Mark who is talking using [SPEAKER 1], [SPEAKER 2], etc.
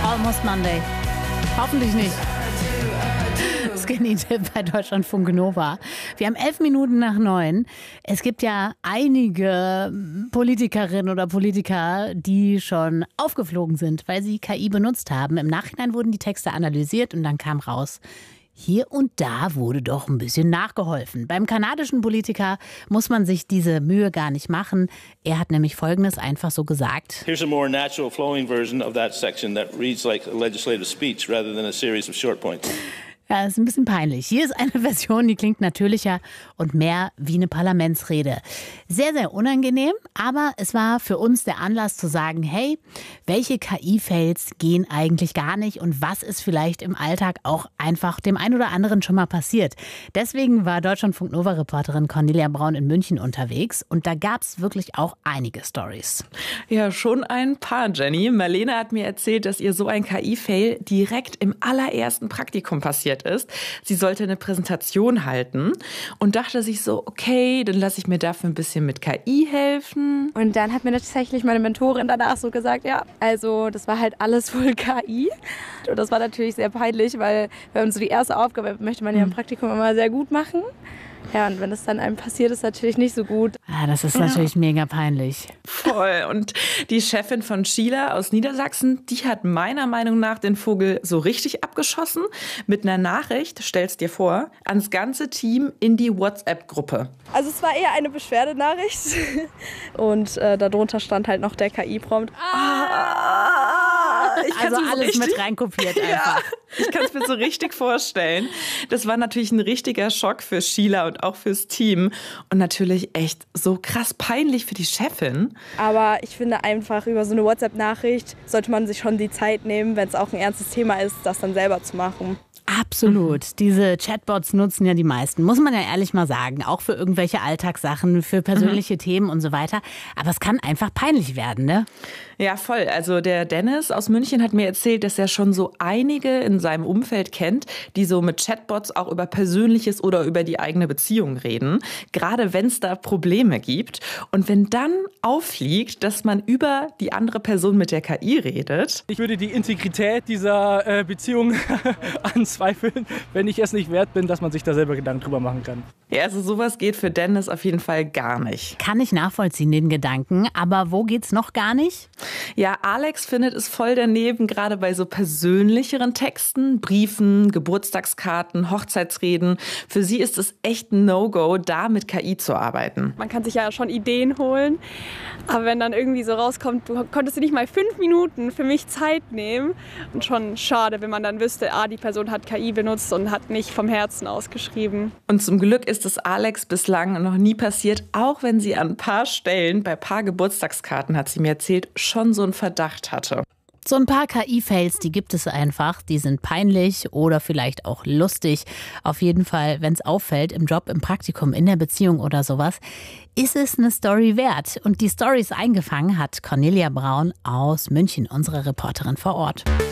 [SPEAKER 1] Almost Monday. Hoffentlich nicht. Skinny-Tipp bei Deutschlandfunk Nova. Wir haben 11 Minuten nach 9. Es gibt ja einige Politikerinnen oder Politiker, die schon aufgeflogen sind, weil sie KI benutzt haben. Im Nachhinein wurden die Texte analysiert und dann kam raus, hier und da wurde doch ein bisschen nachgeholfen. Beim kanadischen Politiker muss man sich diese Mühe gar nicht machen. Er hat nämlich Folgendes einfach so gesagt.
[SPEAKER 2] Here's a more natural flowing version of that section that reads like a legislative speech rather than a series of short points.
[SPEAKER 1] Ja, ist ein bisschen peinlich. Hier ist eine Version, die klingt natürlicher und mehr wie eine Parlamentsrede. Sehr, sehr unangenehm, aber es war für uns der Anlass zu sagen, hey, welche KI-Fails gehen eigentlich gar nicht und was ist vielleicht im Alltag auch einfach dem einen oder anderen schon mal passiert. Deswegen war Deutschlandfunk-Nova-Reporterin Cornelia Braun in München unterwegs und da gab es wirklich auch einige Stories.
[SPEAKER 3] Ja, schon ein paar, Jenny. Marlene hat mir erzählt, dass ihr so ein KI-Fail direkt im allerersten Praktikum passiert ist. Sie sollte eine Präsentation halten und dachte sich so, okay, dann lasse ich mir dafür ein bisschen mit KI helfen.
[SPEAKER 4] Und dann hat mir tatsächlich meine Mentorin danach so gesagt, ja, also das war halt alles wohl KI. Und das war natürlich sehr peinlich, weil wenn so die erste Aufgabe möchte man ja im Praktikum immer sehr gut machen. Ja, und wenn das dann einem passiert, ist natürlich nicht so gut.
[SPEAKER 1] Ja, das ist natürlich mega peinlich.
[SPEAKER 3] Voll. Und die Chefin von Sheila aus Niedersachsen, die hat meiner Meinung nach den Vogel so richtig abgeschossen. Mit einer Nachricht, stell's dir vor, ans ganze Team in die WhatsApp-Gruppe.
[SPEAKER 4] Also es war eher eine Beschwerdenachricht. Und darunter stand halt noch der KI-Prompt.
[SPEAKER 1] Also alles mit reinkopiert einfach.
[SPEAKER 3] Ja, ich kann es mir so richtig vorstellen. Das war natürlich ein richtiger Schock für Sheila und auch fürs Team. Und natürlich echt so krass peinlich für die Chefin.
[SPEAKER 4] Aber ich finde einfach, über so eine WhatsApp-Nachricht sollte man sich schon die Zeit nehmen, wenn es auch ein ernstes Thema ist, das dann selber zu machen.
[SPEAKER 1] Absolut. Diese Chatbots nutzen ja die meisten, muss man ja ehrlich mal sagen. Auch für irgendwelche Alltagssachen, für persönliche Themen und so weiter. Aber es kann einfach peinlich werden, ne?
[SPEAKER 3] Ja, voll. Also der Dennis aus München hat mir erzählt, dass er schon so einige in seinem Umfeld kennt, die so mit Chatbots auch über Persönliches oder über die eigene Beziehung reden. Gerade wenn es da Probleme gibt. Und wenn dann auffliegt, dass man über die andere Person mit der KI redet.
[SPEAKER 5] Ich würde die Integrität dieser Beziehung anzweifeln, wenn ich es nicht wert bin, dass man sich da selber Gedanken drüber machen kann.
[SPEAKER 3] Ja, also sowas geht für Dennis auf jeden Fall gar nicht.
[SPEAKER 1] Kann ich nachvollziehen, den Gedanken. Aber wo geht's noch gar nicht?
[SPEAKER 3] Ja, Alex findet es voll daneben, gerade bei so persönlicheren Texten, Briefen, Geburtstagskarten, Hochzeitsreden. Für sie ist es echt ein No-Go, da mit KI zu arbeiten.
[SPEAKER 6] Man kann sich ja schon Ideen holen, aber wenn dann irgendwie so rauskommt, du konntest dir nicht mal 5 Minuten für mich Zeit nehmen. Und schon schade, wenn man dann wüsste, die Person hat KI benutzt und hat nicht vom Herzen ausgeschrieben.
[SPEAKER 3] Und zum Glück ist es Alex bislang noch nie passiert, auch wenn sie an ein paar Stellen, bei ein paar Geburtstagskarten, hat sie mir erzählt, schon so einen Verdacht hatte.
[SPEAKER 1] So ein paar KI-Fails, die gibt es einfach. Die sind peinlich oder vielleicht auch lustig. Auf jeden Fall, wenn es auffällt, im Job, im Praktikum, in der Beziehung oder sowas, ist es eine Story wert. Und die Storys eingefangen hat Cornelia Braun aus München, unsere Reporterin vor Ort.